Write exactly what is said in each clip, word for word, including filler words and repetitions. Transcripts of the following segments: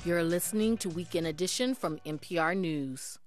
You're listening to Weekend Edition from N P R News.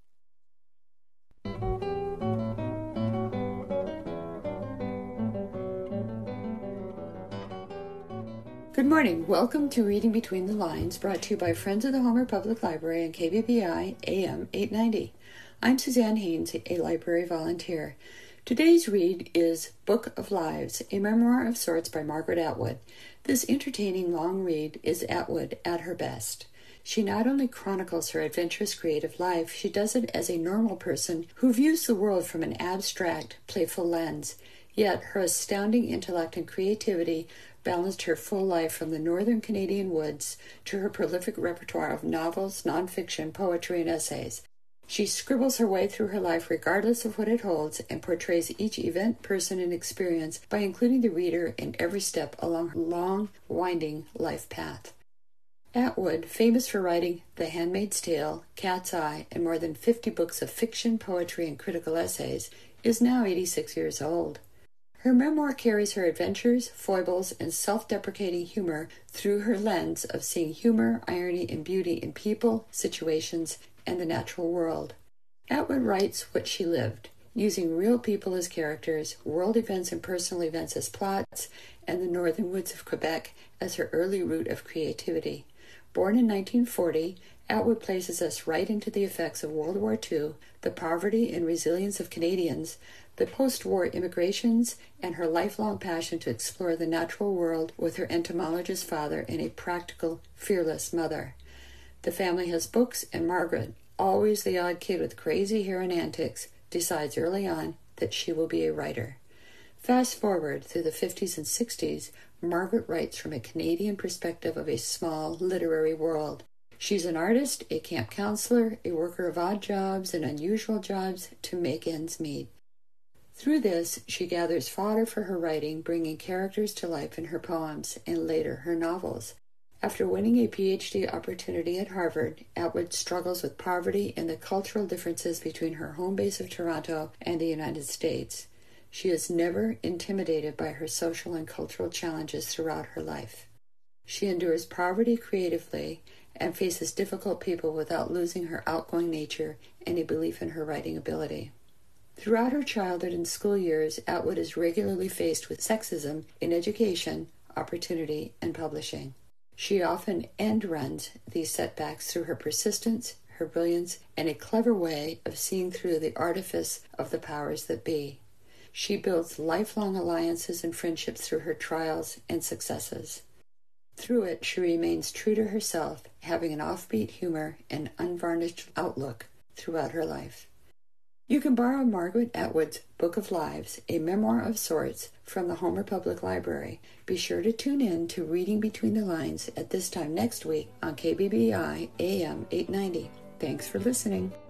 Good morning. Welcome to Reading Between the Lines, brought to you by Friends of the Homer Public Library and K B B I A M eight ninety. I'm Suzanne Haynes, a library volunteer. Today's read is Book of Lives, a memoir of sorts by Margaret Atwood. This entertaining long read is Atwood at her best. She not only chronicles her adventurous creative life, she does it as a normal person who views the world from an abstract, playful lens. Yet her astounding intellect and creativity balanced her full life from the northern Canadian woods to her prolific repertoire of novels, nonfiction, poetry, and essays. She scribbles her way through her life regardless of what it holds and portrays each event, person, and experience by including the reader in every step along her long, winding life path. Atwood, famous for writing The Handmaid's Tale, Cat's Eye, and more than fifty books of fiction, poetry, and critical essays, is now eighty-six years old. Her memoir carries her adventures, foibles, and self-deprecating humor through her lens of seeing humor, irony, and beauty in people, situations, and the natural world. Atwood writes what she lived, using real people as characters, world events and personal events as plots, and the northern woods of Quebec as her early root of creativity. Born in nineteen forty, Atwood places us right into the effects of World War Two, the poverty and resilience of Canadians, the post-war immigrations, and her lifelong passion to explore the natural world with her entomologist father and a practical, fearless mother. The family has books, and Margaret, always the odd kid with crazy hair and antics, decides early on that she will be a writer. Fast forward through the fifties and sixties, Margaret writes from a Canadian perspective of a small literary world. She's an artist, a camp counselor, a worker of odd jobs and unusual jobs to make ends meet. Through this, she gathers fodder for her writing, bringing characters to life in her poems and later her novels. After winning a P H D opportunity at Harvard, Atwood struggles with poverty and the cultural differences between her home base of Toronto and the United States. She is never intimidated by her social and cultural challenges throughout her life. She endures poverty creatively and faces difficult people without losing her outgoing nature and a belief in her writing ability. Throughout her childhood and school years, Atwood is regularly faced with sexism in education, opportunity, and publishing. She often end-runs these setbacks through her persistence, her brilliance, and a clever way of seeing through the artifice of the powers that be. She builds lifelong alliances and friendships through her trials and successes. Through it, she remains true to herself, having an offbeat humor and unvarnished outlook throughout her life. You can borrow Margaret Atwood's Book of Lives, a memoir of sorts, from the Homer Public Library. Be sure to tune in to Reading Between the Lines at this time next week on K B B I A M eight ninety. Thanks for listening.